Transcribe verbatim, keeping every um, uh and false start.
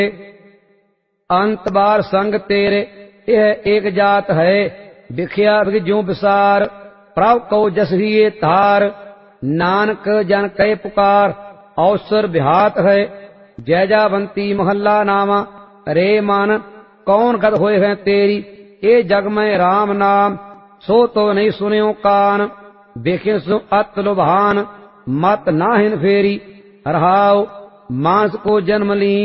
अंत बार संग तेरे यह एक जात है। बिख्या जो विसार प्रभ को जस ही ये तार। नानक जन कह पुकार अवसर बिहात है। जैजावंती महल्ला नामा रे मन कौन गद होए हैं तेरी। ए जग में राम नाम सो तो नहीं सुन्यो कान। बिखे सो अत लुभान मत नाहिन फेरी। रहाओ मांस को जन्म ली